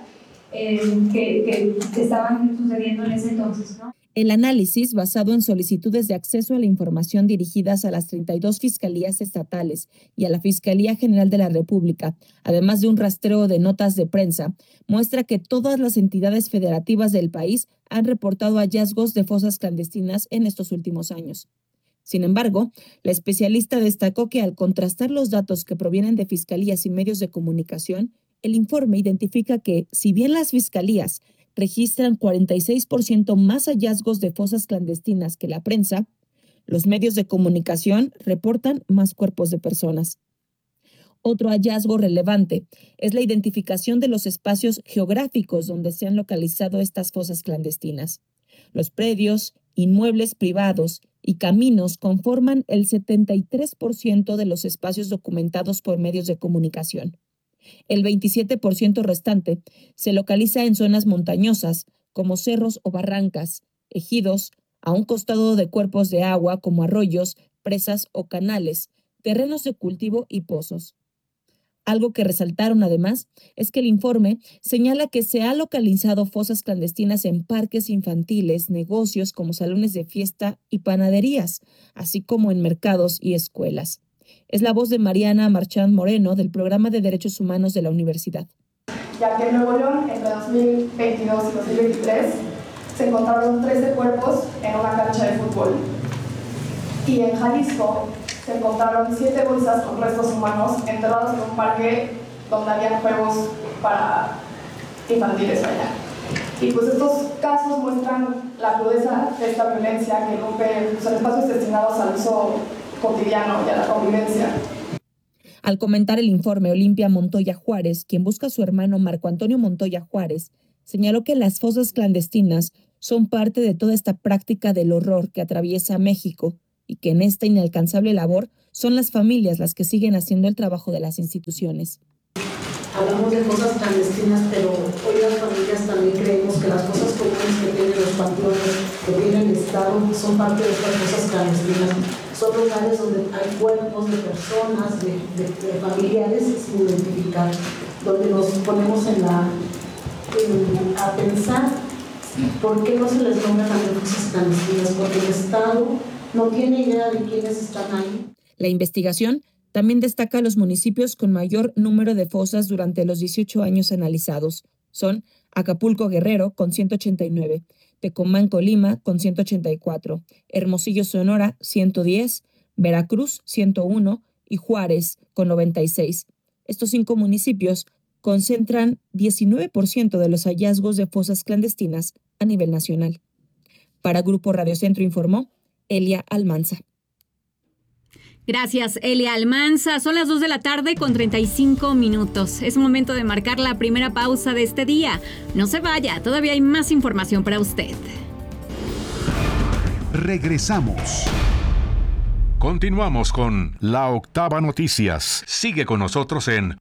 S13: que estaban sucediendo en ese entonces, ¿no?
S12: El análisis, basado en solicitudes de acceso a la información dirigidas a las 32 fiscalías estatales y a la Fiscalía General de la República, además de un rastreo de notas de prensa, muestra que todas las entidades federativas del país han reportado hallazgos de fosas clandestinas en estos últimos años. Sin embargo, la especialista destacó que al contrastar los datos que provienen de fiscalías y medios de comunicación, el informe identifica que, si bien las fiscalías registran 46% más hallazgos de fosas clandestinas que la prensa, los medios de comunicación reportan más cuerpos de personas. Otro hallazgo relevante es la identificación de los espacios geográficos donde se han localizado estas fosas clandestinas. Los predios, inmuebles privados y caminos conforman el 73% de los espacios documentados por medios de comunicación. El 27% restante se localiza en zonas montañosas, como cerros o barrancas, ejidos, a un costado de cuerpos de agua como arroyos, presas o canales, terrenos de cultivo y pozos. Algo que resaltaron además es que el informe señala que se ha localizado fosas clandestinas en parques infantiles, negocios como salones de fiesta y panaderías, así como en mercados y escuelas. Es la voz de Mariana Marchand Moreno del Programa de Derechos Humanos de la Universidad.
S14: Ya que en Nuevo León, entre 2022 y 2023, se encontraron 13 cuerpos en una cancha de fútbol. Y en Jalisco se encontraron 7 bolsas con restos humanos enterrados en un parque donde habían juegos para infantiles allá. Y pues estos casos muestran la crudeza de esta violencia que rompe los espacios destinados al uso cotidiano y a la convivencia.
S12: Al comentar el informe, Olimpia Montoya Juárez, quien busca a su hermano Marco Antonio Montoya Juárez, señaló que las fosas clandestinas son parte de toda esta práctica del horror que atraviesa México y que en esta inalcanzable labor son las familias las que siguen haciendo el trabajo de las instituciones.
S15: Hablamos de fosas clandestinas, pero hoy las familias también creemos que las fosas comunes que tienen los panteones, que tiene el Estado, son parte de estas fosas clandestinas. Son lugares donde hay cuerpos de personas, de familiares sin identificar, donde nos ponemos a pensar por qué no se les nombra también fosas clandestinas, porque el Estado no tiene idea de quiénes están ahí.
S12: La investigación también destaca los municipios con mayor número de fosas durante los 18 años analizados. Son Acapulco, Guerrero, con 189, Tecomán, Colima, con 184, Hermosillo, Sonora, 110, Veracruz, 101 y Juárez, con 96. Estos 5 municipios concentran 19% de los hallazgos de fosas clandestinas a nivel nacional. Para Grupo Radio Centro informó Elia Almanza.
S4: Gracias, Elia Almanza. Son las 2 de la tarde con 35 minutos. Es momento de marcar la primera pausa de este día. No se vaya, todavía hay más información para usted.
S3: Regresamos.
S2: Continuamos con La Octava Noticias. Sigue con nosotros en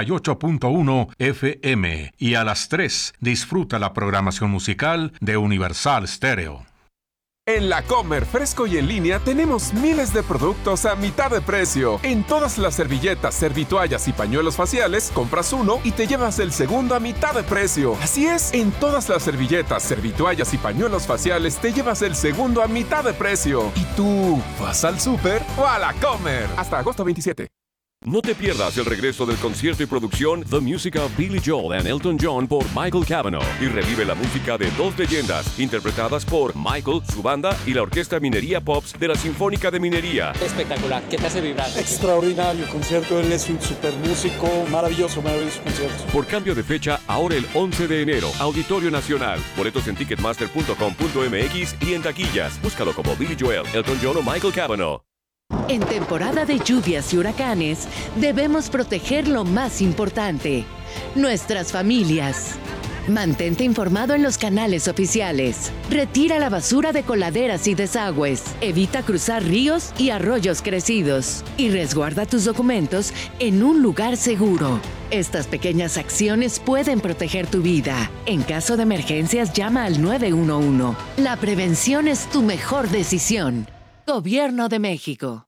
S2: 88.1 FM y a las 3 disfruta la programación musical de Universal Stereo.
S16: En La Comer, fresco y en línea, tenemos miles de productos a mitad de precio. En todas las servilletas, servitoallas y pañuelos faciales, compras uno y te llevas el segundo a mitad de precio. Así es, en todas las servilletas, servitoallas y pañuelos faciales, te llevas el segundo a mitad de precio. ¿Y tú, vas al súper o a La Comer? Hasta agosto 27.
S17: No te pierdas el regreso del concierto y producción The Music of Billy Joel and Elton John por Michael Cavanaugh y revive la música de dos leyendas interpretadas por Michael, su banda y la Orquesta Minería Pops de la Sinfónica de Minería.
S18: Espectacular, ¿qué te hace vibrar?
S19: Extraordinario concierto, él es un super músico, maravilloso concierto.
S17: Por cambio de fecha, ahora el 11 de enero, Auditorio Nacional. Boletos en ticketmaster.com.mx y en taquillas. Búscalo como Billy Joel, Elton John o Michael Cavanaugh.
S20: En temporada de lluvias y huracanes, debemos proteger lo más importante, nuestras familias. Mantente informado en los canales oficiales. Retira la basura de coladeras y desagües. Evita cruzar ríos y arroyos crecidos. Y resguarda tus documentos en un lugar seguro. Estas pequeñas acciones pueden proteger tu vida. En caso de emergencias, llama al 911. La prevención es tu mejor decisión. Gobierno de México.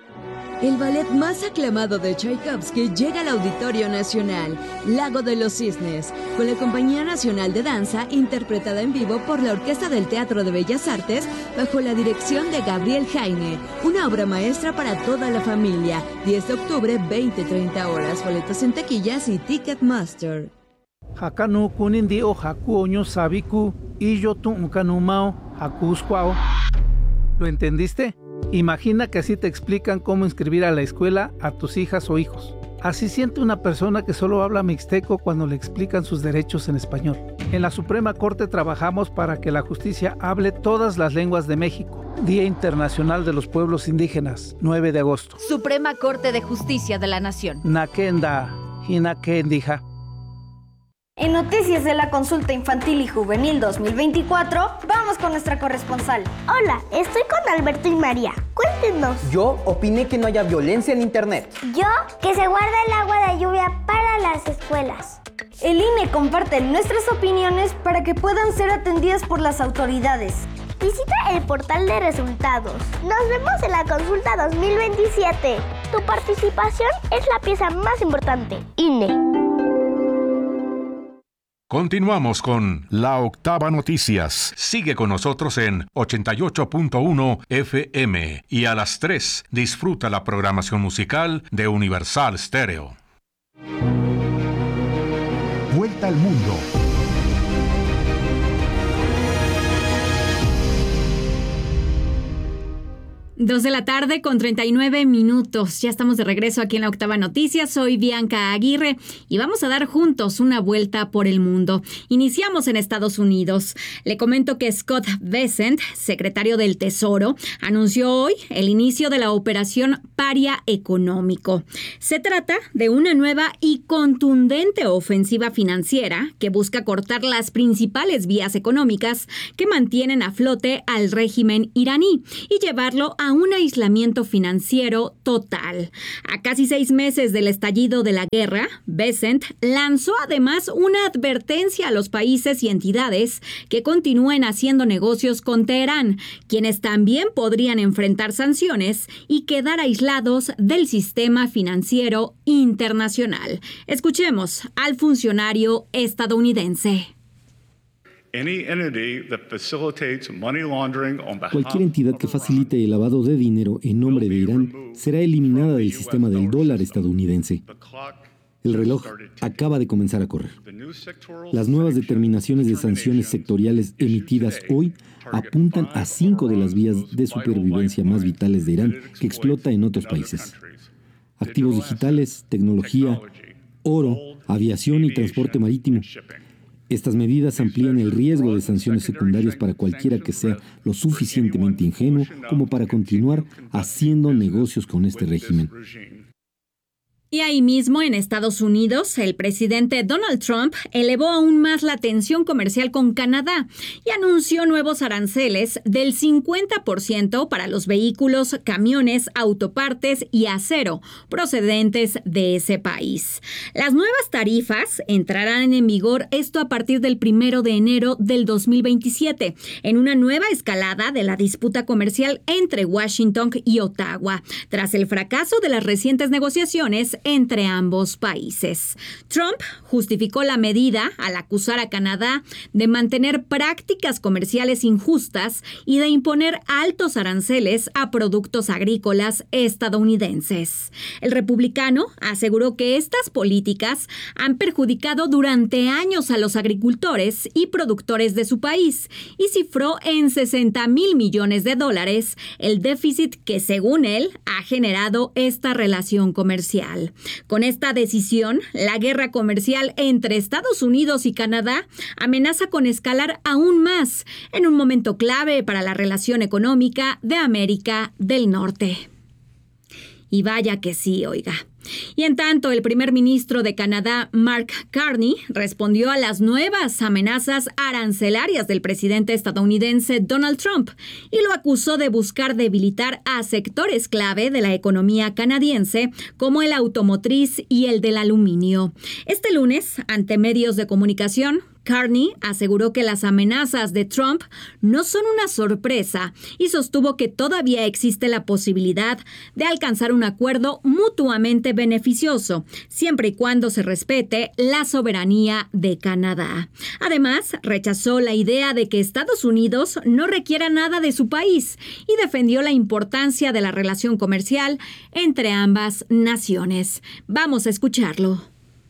S21: El ballet más aclamado de Tchaikovsky llega al Auditorio Nacional, Lago de los Cisnes, con la Compañía Nacional de Danza, interpretada en vivo por la Orquesta del Teatro de Bellas Artes, bajo la dirección de Gabriel Jaime. Una obra maestra para toda la familia. 10 de octubre, 20-30 horas. Boletos en taquillas y Ticketmaster.
S22: Hakanu kunindi o haku oño sabiku y yo tu ukanumao hakusquao. ¿Lo entendiste? Imagina que así te explican cómo inscribir a la escuela a tus hijas o hijos. Así siente una persona que solo habla mixteco cuando le explican sus derechos en español. En la Suprema Corte trabajamos para que la justicia hable todas las lenguas de México. Día Internacional de los Pueblos Indígenas, 9 de agosto.
S23: Suprema Corte de Justicia de la Nación.
S22: Nakenda, Hinakendija.
S24: En Noticias de la Consulta Infantil y Juvenil 2024, vamos con nuestra corresponsal.
S25: Hola, estoy con Alberto y María. Cuéntenos.
S26: Yo opiné que no haya violencia en internet.
S25: Yo, que se guarda el agua de lluvia para las escuelas.
S24: El INE comparte nuestras opiniones para que puedan ser atendidas por las autoridades.
S25: Visita el portal de resultados. Nos vemos en la Consulta 2027. Tu participación es la pieza más importante. INE.
S2: Continuamos con La Octava Noticias. Sigue con nosotros en 88.1 FM y a las 3 disfruta la programación musical de Universal Stereo.
S3: Vuelta al mundo.
S4: Dos de la tarde con 39 minutos. Ya estamos de regreso aquí en La Octava Noticias. Soy Bianca Aguirre y vamos a dar juntos una vuelta por el mundo. Iniciamos en Estados Unidos. Le comento que Scott Bessent, secretario del Tesoro, anunció hoy el inicio de la operación Paria Económico. Se trata de una nueva y contundente ofensiva financiera que busca cortar las principales vías económicas que mantienen a flote al régimen iraní y llevarlo a un aislamiento financiero total. A casi 6 meses del estallido de la guerra, Bessent lanzó además una advertencia a los países y entidades que continúen haciendo negocios con Teherán, quienes también podrían enfrentar sanciones y quedar aislados del sistema financiero internacional. Escuchemos al funcionario estadounidense.
S1: Cualquier entidad que facilite el lavado de dinero en nombre de Irán será eliminada del sistema del dólar estadounidense. El reloj acaba de comenzar a correr. Las nuevas determinaciones de sanciones sectoriales emitidas hoy apuntan a 5 de las vías de supervivencia más vitales de Irán que explota en otros países: activos digitales, tecnología, oro, aviación y transporte marítimo. Estas medidas amplían el riesgo de sanciones secundarias para cualquiera que sea lo suficientemente ingenuo como para continuar haciendo negocios con este régimen.
S4: Y ahí mismo, en Estados Unidos, el presidente Donald Trump elevó aún más la tensión comercial con Canadá y anunció nuevos aranceles del 50% para los vehículos, camiones, autopartes y acero procedentes de ese país. Las nuevas tarifas entrarán en vigor esto a partir del 1 de enero del 2027, en una nueva escalada de la disputa comercial entre Washington y Ottawa, tras el fracaso de las recientes negociaciones entre ambos países. Trump justificó la medida al acusar a Canadá de mantener prácticas comerciales injustas y de imponer altos aranceles a productos agrícolas estadounidenses. El republicano aseguró que estas políticas han perjudicado durante años a los agricultores y productores de su país y cifró en $60,000 millones el déficit que, según él, ha generado esta relación comercial. Con esta decisión, la guerra comercial entre Estados Unidos y Canadá amenaza con escalar aún más en un momento clave para la relación económica de América del Norte. Y vaya que sí, oiga. Y en tanto, el primer ministro de Canadá, Mark Carney, respondió a las nuevas amenazas arancelarias del presidente estadounidense Donald Trump y lo acusó de buscar debilitar a sectores clave de la economía canadiense, como el automotriz y el del aluminio. Este lunes, ante medios de comunicación, Carney aseguró que las amenazas de Trump no son una sorpresa y sostuvo que todavía existe la posibilidad de alcanzar un acuerdo mutuamente beneficioso, siempre y cuando se respete la soberanía de Canadá. Además, rechazó la idea de que Estados Unidos no requiera nada de su país y defendió la importancia de la relación comercial entre ambas naciones. Vamos a escucharlo.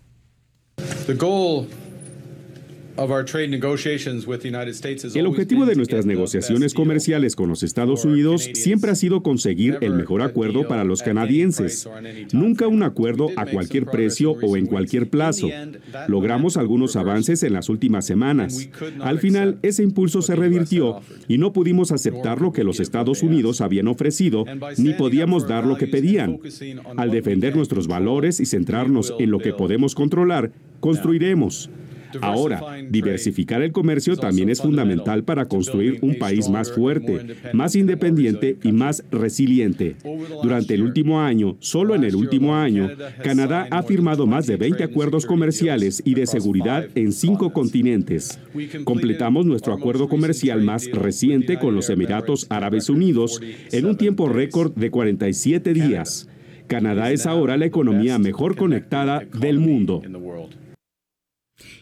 S11: El objetivo de nuestras negociaciones comerciales con los Estados Unidos siempre ha sido conseguir el mejor acuerdo para los canadienses. Nunca un acuerdo a cualquier precio o en cualquier plazo. Logramos algunos avances en las últimas semanas. Al final, ese impulso se revirtió y no pudimos aceptar lo que los Estados Unidos habían ofrecido, ni podíamos dar lo que pedían. Al defender nuestros valores y centrarnos en lo que podemos controlar, construiremos. Ahora, diversificar el comercio también es fundamental para construir un país más fuerte, más independiente y más resiliente. Durante el último año, solo en el último año, Canadá ha firmado más de 20 acuerdos comerciales y de seguridad en 5 continentes. Completamos nuestro acuerdo comercial más reciente con los Emiratos Árabes Unidos en un tiempo récord de 47 días. Canadá es ahora la economía mejor conectada del mundo.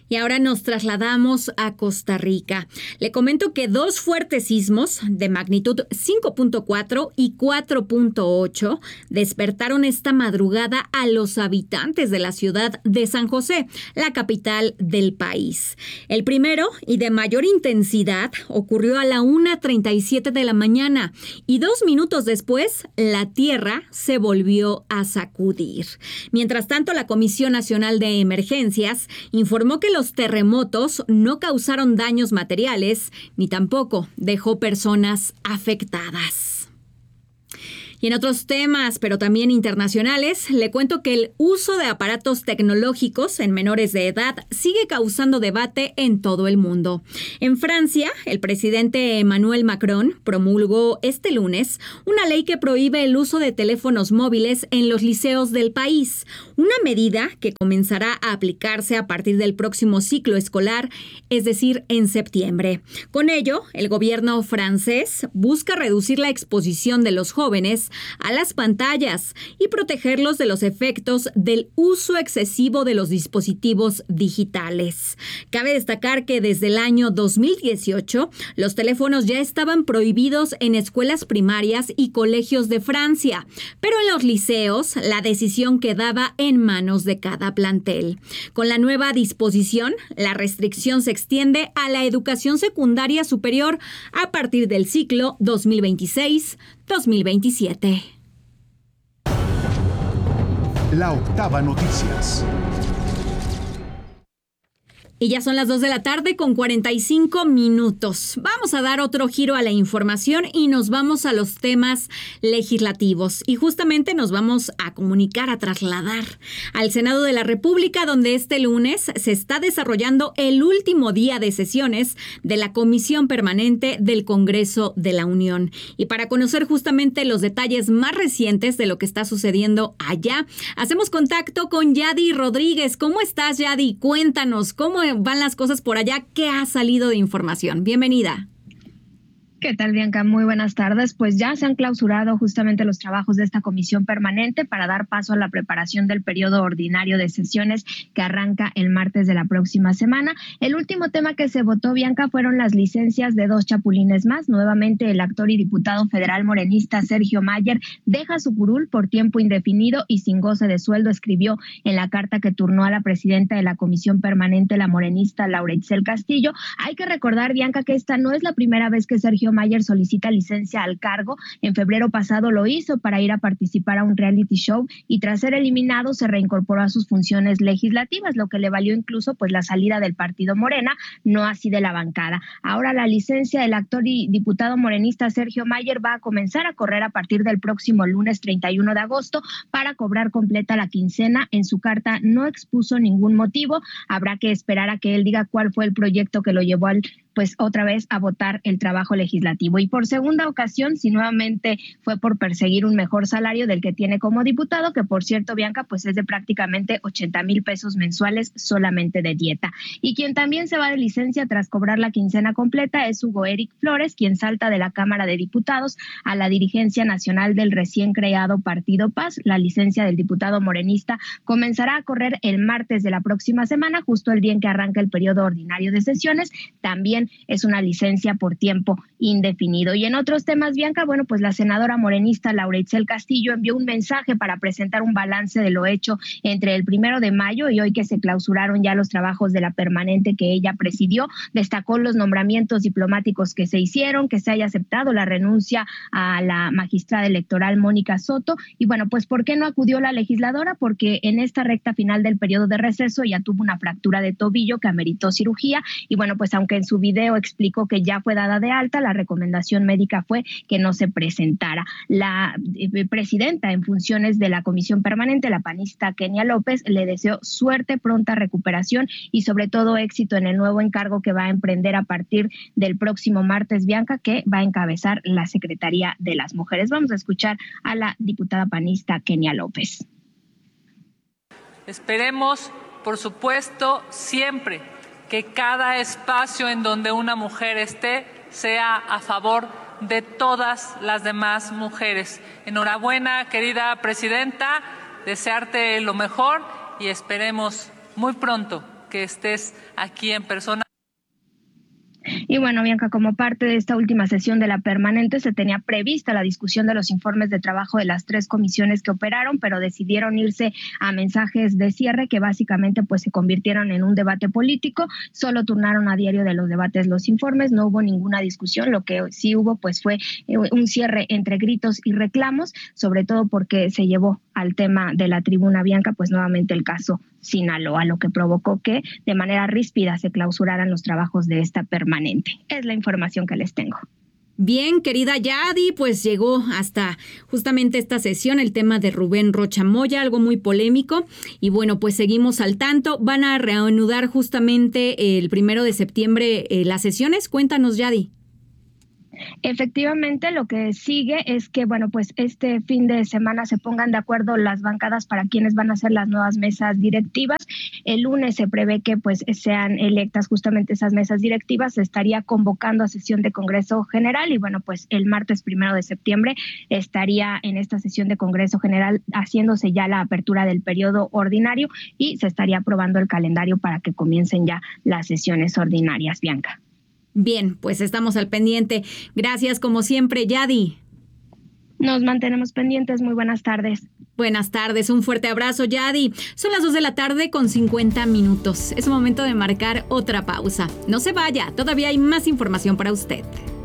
S4: Y ahora nos trasladamos a Costa Rica. Le comento que 2 fuertes sismos de magnitud 5.4 y 4.8 despertaron esta madrugada a los habitantes de la ciudad de San José, la capital del país. El primero, y de mayor intensidad, ocurrió a la 1:37 de la mañana y 2 minutos después la tierra se volvió a sacudir. Mientras tanto, la Comisión Nacional de Emergencias informó que los terremotos no causaron daños materiales ni tampoco dejó personas afectadas. Y en otros temas, pero también internacionales, le cuento que el uso de aparatos tecnológicos en menores de edad sigue causando debate en todo el mundo. En Francia, el presidente Emmanuel Macron promulgó este lunes una ley que prohíbe el uso de teléfonos móviles en los liceos del país, una medida que comenzará a aplicarse a partir del próximo ciclo escolar, es decir, en septiembre. Con ello, el gobierno francés busca reducir la exposición de los jóvenes a las pantallas y protegerlos de los efectos del uso excesivo de los dispositivos digitales. Cabe destacar que desde el año 2018 los teléfonos ya estaban prohibidos en escuelas primarias y colegios de Francia, pero en los liceos la decisión quedaba en manos de cada plantel. Con la nueva disposición, la restricción se extiende a la educación secundaria superior a partir del ciclo 2026-2027.
S3: La Octava Noticias.
S4: Y ya son las 2 de la tarde con 45 minutos. Vamos a dar otro giro a la información y nos vamos a los temas legislativos. Y justamente nos vamos a comunicar, a trasladar al Senado de la República, donde este lunes se está desarrollando el último día de sesiones de la Comisión Permanente del Congreso de la Unión. Y para conocer justamente los detalles más recientes de lo que está sucediendo allá, hacemos contacto con Yadi Rodríguez. ¿Cómo estás, Yadi? Cuéntanos, ¿cómo van las cosas por allá? ¿Qué ha salido de información? Bienvenida.
S5: ¿Qué tal, Bianca? Muy buenas tardes. Pues ya se han clausurado justamente los trabajos de esta comisión permanente para dar paso a la preparación del periodo ordinario de sesiones que arranca el martes de la próxima semana. El último tema que se votó, Bianca, fueron las licencias de 2 chapulines más. Nuevamente, el actor y diputado federal morenista Sergio Mayer deja su curul por tiempo indefinido y sin goce de sueldo, escribió en la carta que turnó a la presidenta de la comisión permanente, la morenista Laura Itzel Castillo. Hay que recordar, Bianca, que esta no es la primera vez que Sergio Mayer solicita licencia al cargo. En febrero pasado lo hizo para ir a participar a un reality show y tras ser eliminado se reincorporó a sus funciones legislativas, lo que le valió incluso pues la salida del partido Morena, no así de la bancada. Ahora la licencia del actor y diputado morenista Sergio Mayer va a comenzar a correr a partir del próximo lunes 31 de agosto para cobrar completa la quincena. En su carta no expuso ningún motivo. Habrá que esperar a que él diga cuál fue el proyecto que lo llevó otra vez a votar el trabajo legislativo. Y por segunda ocasión, si nuevamente fue por perseguir un mejor salario del que tiene como diputado, que por cierto, Bianca, pues es de prácticamente 80,000 pesos mensuales solamente de dieta. Y quien también se va de licencia tras cobrar la quincena completa es Hugo Eric Flores, quien salta de la Cámara de Diputados a la dirigencia nacional del recién creado Partido Paz. La licencia del diputado morenista comenzará a correr el martes de la próxima semana, justo el día en que arranca el periodo ordinario de sesiones. También es una licencia por tiempo indefinido. Y en otros temas, Bianca, bueno, pues la senadora morenista Laura Itzel Castillo envió un mensaje para presentar un balance de lo hecho entre el 1 de mayo y hoy que se clausuraron ya los trabajos de la permanente que ella presidió. Destacó los nombramientos diplomáticos que se hicieron, que se haya aceptado la renuncia a la magistrada electoral Mónica Soto. Y bueno, pues ¿por qué no acudió la legisladora? Porque en esta recta final del periodo de receso ya tuvo una fractura de tobillo que ameritó cirugía. Y bueno, pues aunque en su video explicó que ya fue dada de alta, la recomendación médica fue que no se presentara. La presidenta en funciones de la comisión permanente, la panista Kenia López, le deseó suerte, pronta recuperación y sobre todo éxito en el nuevo encargo que va a emprender a partir del próximo martes, Bianca, que va a encabezar la Secretaría de las Mujeres. Vamos a escuchar a la diputada panista Kenia López.
S6: Esperemos, por supuesto, siempre que cada espacio en donde una mujer esté sea a favor de todas las demás mujeres. Enhorabuena, querida presidenta, desearte lo mejor y esperemos muy pronto que estés aquí en persona.
S5: Y bueno, Bianca, como parte de esta última sesión de la permanente, se tenía prevista la discusión de los informes de trabajo de las 3 comisiones que operaron, pero decidieron irse a mensajes de cierre que básicamente pues se convirtieron en un debate político. Solo turnaron a diario de los debates los informes, no hubo ninguna discusión. Lo que sí hubo pues fue un cierre entre gritos y reclamos, sobre todo porque se llevó al tema de la tribuna, Bianca, pues nuevamente el caso Sinaloa, lo que provocó que de manera ríspida se clausuraran los trabajos de esta permanente. Es la información que les tengo.
S4: Bien, querida Yadi, pues llegó hasta justamente esta sesión el tema de Rubén Rocha Moya, algo muy polémico. Y bueno, pues seguimos al tanto. Van a reanudar justamente el 1 de septiembre las sesiones. Cuéntanos, Yadi.
S5: Efectivamente, lo que sigue es que, bueno, pues este fin de semana se pongan de acuerdo las bancadas para quienes van a ser las nuevas mesas directivas. El lunes se prevé que pues sean electas justamente esas mesas directivas. Se estaría convocando a sesión de Congreso General y, bueno, pues el martes 1 de septiembre estaría en esta sesión de Congreso General haciéndose ya la apertura del periodo ordinario y se estaría aprobando el calendario para que comiencen ya las sesiones ordinarias, Bianca.
S4: Bien, pues estamos al pendiente. Gracias como siempre, Yadi.
S5: Nos mantenemos pendientes. Muy buenas tardes.
S4: Buenas tardes, un fuerte abrazo, Yadi. Son las 2:50 p.m. Es momento de marcar otra pausa. No se vaya, todavía hay más información para usted.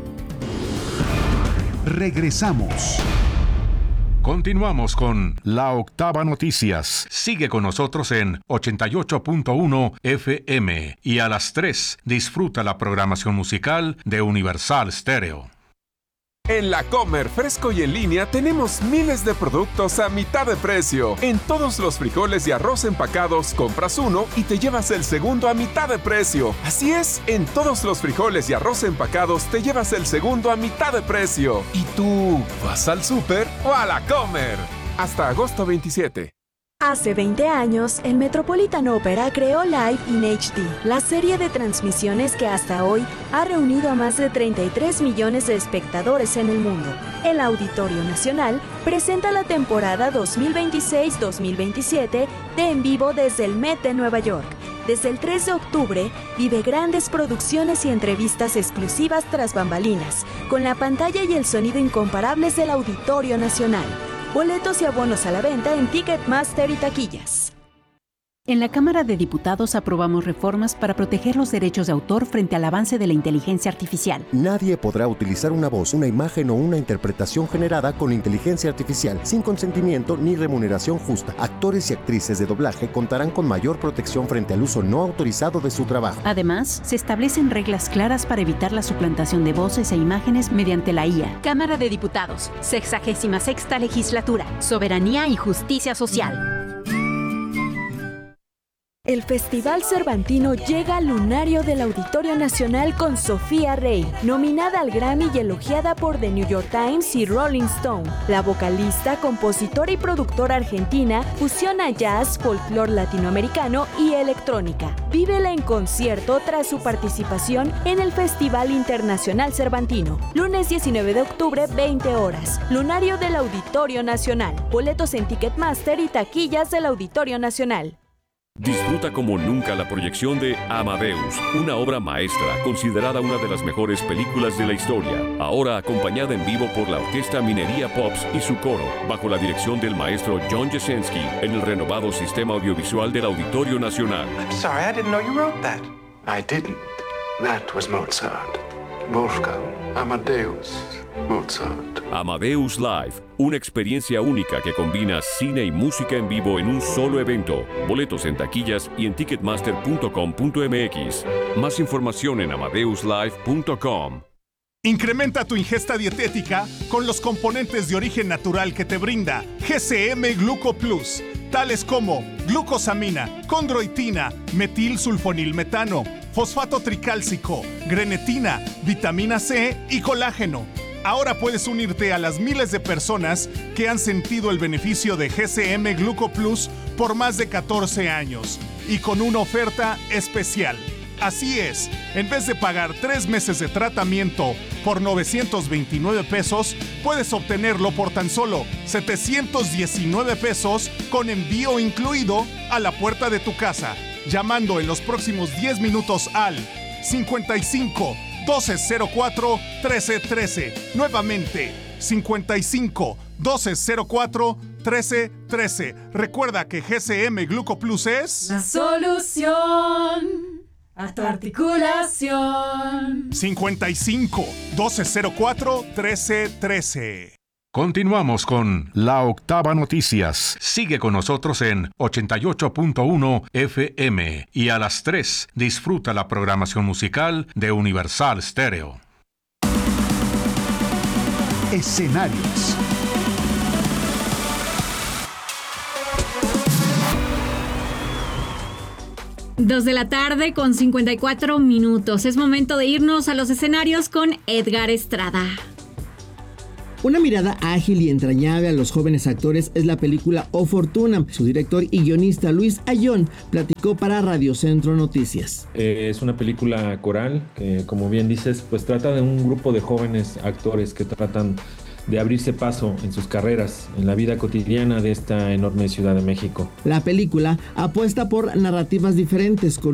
S3: Regresamos.
S2: Continuamos con La Octava Noticias. Sigue con nosotros en 88.1 FM y a las 3 disfruta la programación musical de Universal Stereo.
S16: En La Comer Fresco y en línea tenemos miles de productos a mitad de precio. En todos los frijoles y arroz empacados compras uno y te llevas el segundo a mitad de precio. Así es, en todos los frijoles y arroz empacados te llevas el segundo a mitad de precio. ¿Y tú vas al súper o a La Comer? Hasta agosto 27.
S7: Hace 20 años, el Metropolitan Opera creó Live in HD, la serie de transmisiones que hasta hoy ha reunido a más de 33 millones de espectadores en el mundo. El Auditorio Nacional presenta la temporada 2026-2027 de En Vivo desde el Met de Nueva York. Desde el 3 de octubre, vive grandes producciones y entrevistas exclusivas tras bambalinas, con la pantalla y el sonido incomparables del Auditorio Nacional. Boletos y abonos a la venta en Ticketmaster y taquillas.
S8: En la Cámara de Diputados aprobamos reformas para proteger los derechos de autor frente al avance de la inteligencia artificial.
S9: Nadie podrá utilizar una voz, una imagen o una interpretación generada con inteligencia artificial sin consentimiento ni remuneración justa. Actores y actrices de doblaje contarán con mayor protección frente al uso no autorizado de su trabajo.
S8: Además, se establecen reglas claras para evitar la suplantación de voces e imágenes mediante la IA.
S10: Cámara de Diputados, 66ª Legislatura, Soberanía y Justicia Social.
S7: El Festival Cervantino llega al lunario del Auditorio Nacional con Sofía Rey, nominada al Grammy y elogiada por The New York Times y Rolling Stone. La vocalista, compositora y productora argentina fusiona jazz, folclore latinoamericano y electrónica. Vívela en concierto tras su participación en el Festival Internacional Cervantino. Lunes 19 de octubre, 20 horas. Lunario del Auditorio Nacional. Boletos en Ticketmaster y taquillas del Auditorio Nacional.
S17: Disfruta como nunca la proyección de Amadeus, una obra maestra considerada una de las mejores películas de la historia, ahora acompañada en vivo por la Orquesta Minería Pops y su coro, bajo la dirección del maestro John Jasenski, en el renovado sistema audiovisual del Auditorio Nacional.
S13: I'm sorry, I didn't know you wrote that. I didn't. That was Mozart. Wolfgang Amadeus Mozart.
S17: Amadeus Live, una experiencia única que combina cine y música en vivo en un solo evento. Boletos en taquillas y en ticketmaster.com.mx. Más información en amadeuslive.com.
S18: Incrementa tu ingesta dietética con los componentes de origen natural que te brinda GCM Gluco Plus, tales como glucosamina, condroitina, metilsulfonilmetano, fosfato tricálcico, grenetina, vitamina C y colágeno. Ahora puedes unirte a las miles de personas que han sentido el beneficio de GCM Gluco Plus por más de 14 años y con una oferta especial. Así es, en vez de pagar 3 meses de tratamiento por 929 pesos, puedes obtenerlo por tan solo 719 pesos con envío incluido a la puerta de tu casa. llamando en los próximos 10 minutos al 55 1204 1313. Nuevamente, 55 1204 1313. Recuerda que GCM Gluco Plus es
S12: la solución a tu articulación.
S18: 55 1204 1313.
S2: Continuamos con La Octava Noticias. Sigue con nosotros en 88.1 FM y a las 3 disfruta la programación musical de Universal Stereo.
S3: Escenarios.
S4: Dos de la tarde con 54 minutos. Es momento de irnos a los escenarios con Edgar Estrada.
S14: Una mirada ágil y entrañable a los jóvenes actores es la película O Fortuna. Su director y guionista Luis Ayón platicó para Radio Centro Noticias.
S15: Es una película coral que, como bien dices, pues trata de un grupo de jóvenes actores que tratan de abrirse paso en sus carreras, en la vida cotidiana de esta enorme Ciudad de México.
S14: La película apuesta por narrativas diferentes con